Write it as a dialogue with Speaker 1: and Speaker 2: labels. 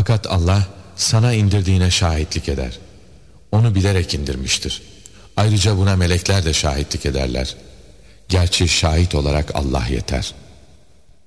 Speaker 1: Fakat Allah sana indirdiğine şahitlik eder. Onu bilerek indirmiştir. Ayrıca buna melekler de şahitlik ederler. Gerçi şahit olarak Allah yeter.''